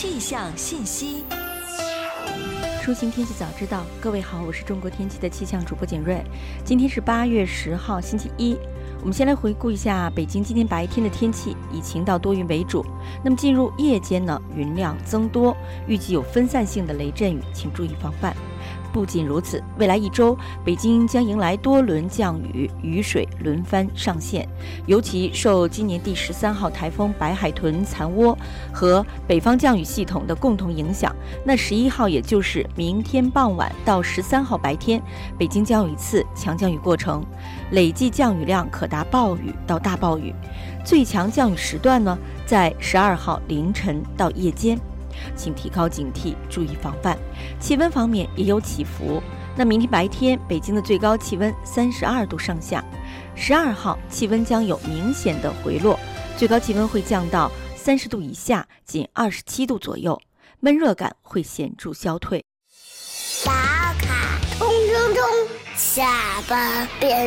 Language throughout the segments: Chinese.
气象信息。 出行天气早知道，各位好，我是中国天气的气象主播简瑞。今天是8月10号，星期一。我们先来回顾一下北京今天白天的天气，以晴到多云为主。那么进入夜间呢，云量增多，预计有分散性的雷阵雨，请注意防范。不仅如此，未来一周，北京将迎来多轮降雨，雨水轮番上线。尤其受今年第13号台风白海豚残涡和北方降雨系统的共同影响，那11号也就是明天傍晚到13号白天，北京将有一次强降雨过程，累计降雨量可达暴雨到大暴雨。最强降雨时段呢，在12号凌晨到夜间。请提高警惕，注意防范。气温方面也有起伏，那明天白天北京的最高气温32度上下，12号气温将有明显的回落，最高气温会降到30度以下，仅27度左右，闷热感会显著消退。 打卡冲冲冲，下班变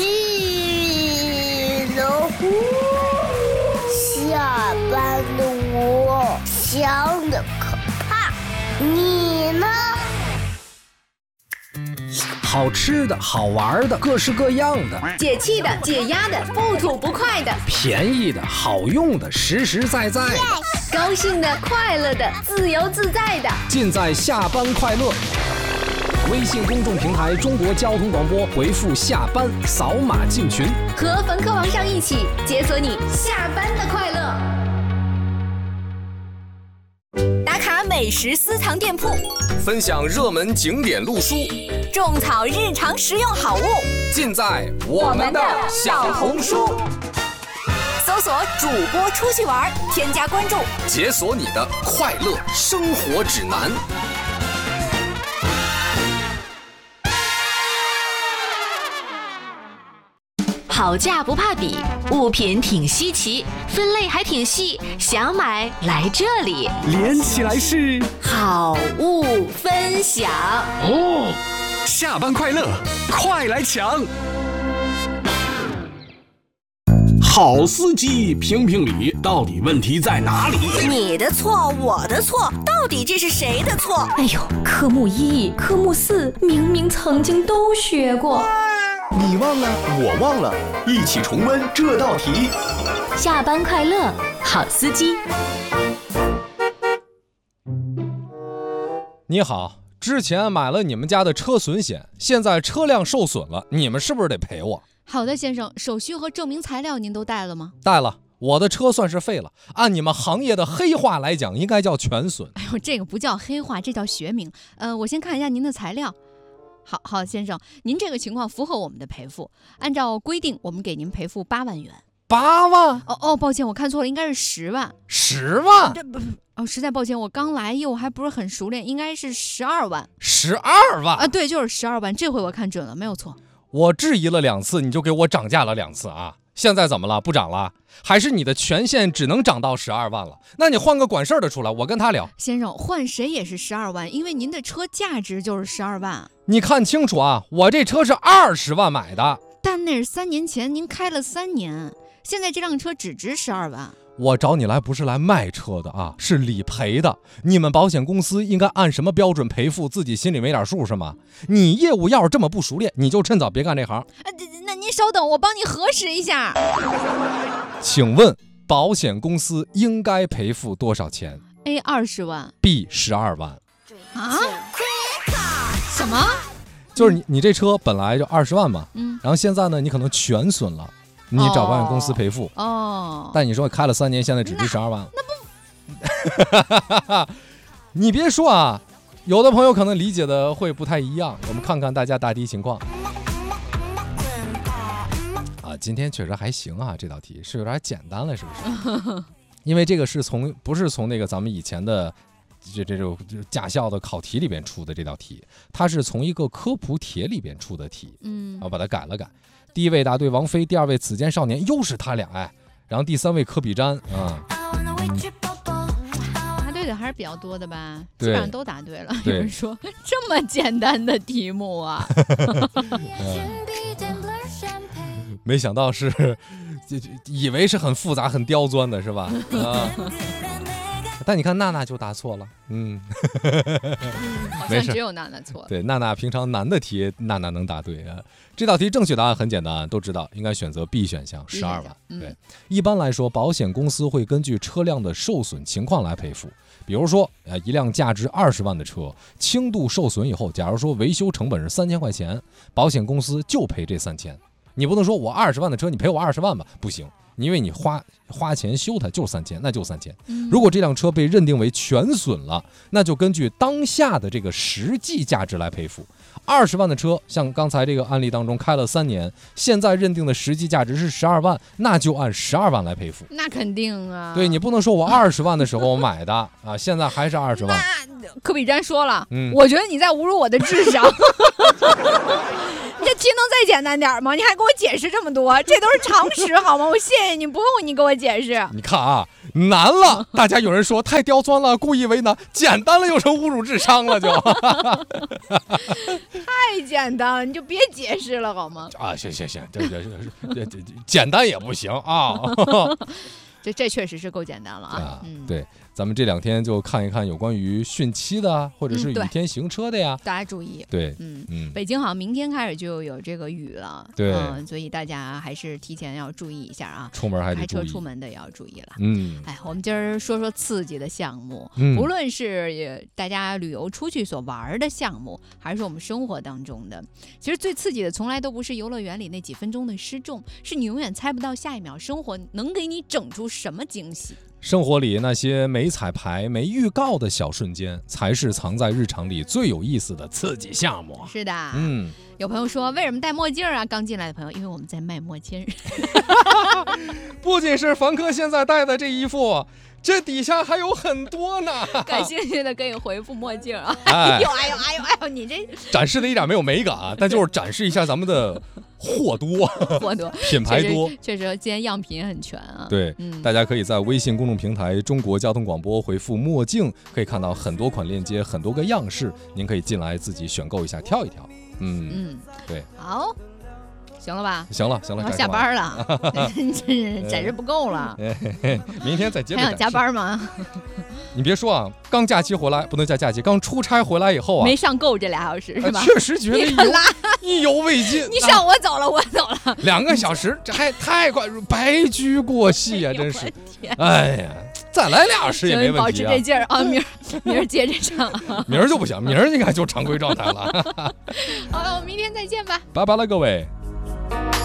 巨龙，下班的我想的可怕，你呢？ 好吃的好玩的各式各样的， 解气的解压的不吐不快的， 便宜的好用的实实在在的， 高兴的快乐的自由自在的， 尽在下班快乐。微信公众平台中国交通广播，回复下班扫码进群， 和冯科王上一起解锁你下班的快乐。 打卡美食私藏店铺， 分享热门景点路书， 种草日常实用好物， 尽在我们的小红书。 搜索主播出去玩，添加关注， 解锁你的快乐生活指南。 好价不怕比，物品挺稀奇，分类还挺细，想买来这里， 连起来是好物分享哦。下班快乐，快来抢！好司机评评理，到底问题在哪里？ 你的错，我的错，到底这是谁的错？ 哎呦，科目1、科目4明明曾经都学过。 你忘了，我忘了，一起重温这道题。 下班快乐，好司机。 你好，之前买了你们家的车损险，现在车辆受损了，你们是不是得赔我？ 好的，先生，手续和证明材料您都带了吗？ 带了，我的车算是废了，按你们行业的黑话来讲，应该叫全损。 哎呦，这个不叫黑话，这叫学名。我先看一下您的材料。好，先生，您这个情况符合我们的赔付。按照规定，我们给您赔付8万元。 8万？ 抱歉，我看错了，应该是10万。 10万？ 实在抱歉，我刚来，业务还不是很熟练，应该是12万。 12万？ 啊，对，就是12万，这回我看准了，没有错。 我质疑了2次，你就给我涨价了2次啊！现在怎么了？不涨了？还是你的权限只能涨到12万了？那你换个管事儿的出来，我跟他聊。 先生，换谁也是12万，因为您的车价值就是12万。 你看清楚啊，我这车是20万买的。 但那是3年前您开了3年，现在这辆车只值12万。 我找你来不是来卖车的啊，是理赔的。你们保险公司应该按什么标准赔付，自己心里没点数是吗？你业务要是这么不熟练，你就趁早别干这行。 那您稍等，我帮你核实一下。 请问保险公司应该赔付多少钱？ A 20万 B 12万。 啊？什么？ 就是你这车本来就20万嘛，然后现在呢，你可能全损了。你找保险公司赔付但你说开了3年，现在只值12万了，那不你别说啊，有的朋友可能理解的会不太一样，我们看看大家答题情况啊。今天确实还行啊，这道题是有点简单了，是不是？因为这个不是从那个咱们以前的这种驾校的考题里边出的这道题，它是从一个科普帖里边出的题，我把它改了改。第一位答对王菲，第2位此间少年，又是他俩然后第3位科比詹答对的还是比较多的吧， 基本上都答对了。有人说这么简单的题目啊， 没想到是以为是很复杂很刁钻的是吧？ 但你看娜娜就答错了， 好像只有娜娜错。 对，娜娜平常难的题，娜娜能答对啊。这道题正确答案很简单，都知道应该选择 B 选项，12万。对，一般来说，保险公司会根据车辆的受损情况来赔付。比如说，一辆价值20万的车，轻度受损以后，假如说维修成本是3000块钱，保险公司就赔这3000。你不能说我20万的车，你赔我20万吧？不行。因为你花钱修它就3000，那就3000。如果这辆车被认定为全损了，那就根据当下的这个实际价值来赔付。20万的车，像刚才这个案例当中开了3年，现在认定的实际价值是12万，那就按12万来赔付。 那肯定啊。 对，你不能说我20万的时候我买的啊，现在还是20万。 那科比詹说了，我觉得你在侮辱我的智商。你这题能再简单点吗？你还给我解释这么多，这都是常识好吗？我谢谢你，不用你给我解释。 你看啊，难了，大家有人说太刁钻了，故意为难；简单了又成侮辱智商了，就。 太简单了，你就别解释了好吗？ 啊，行，这简单也不行啊。 这确实是够简单了啊。 对。咱们这2天就看一看有关于汛期的，或者是雨天行车的呀。 大家注意。 对， 北京好像明天开始就有这个雨了。 对， 所以大家还是提前要注意一下啊。 出门还得注意。 开车出门的也要注意了。我们今儿说说刺激的项目，无论是大家旅游出去所玩的项目，还是我们生活当中的，其实最刺激的从来都不是游乐园里那几分钟的失重，是你永远猜不到下一秒生活能给你整出什么惊喜。 生活里那些没彩排、没预告的小瞬间，才是藏在日常里最有意思的刺激项目。 是的，有朋友说为什么戴墨镜啊？刚进来的朋友，因为我们在卖墨镜。 不仅是凡哥现在戴的这一副，这底下还有很多呢。 感兴趣的可以回复墨镜啊。哎呦，你这展示的一点没有美感啊，但就是展示一下咱们的货多，品牌多， 确实今天样品也很全啊。 对，大家可以在微信公众平台中国交通广播回复墨镜，可以看到很多款链接，很多个样式，您可以进来自己选购一下，挑一挑。对， 好，行了吧？ 行了， 要下班了，展示不够了。 明天再接着。 还想加班吗？ 你别说啊，刚假期回来，不能叫假期，刚出差回来以后啊， 没上够这2小时是吧？ 确实觉得意犹未尽。 你上我走了 2个小时，这还太快，白驹过隙啊，真是。哎呀，再来2小时也没问题啊。 保持这劲儿啊，明儿接着上。 明儿就不行，明儿应该就常规状态了。 好了，我们明天再见吧。 拜拜了，各位。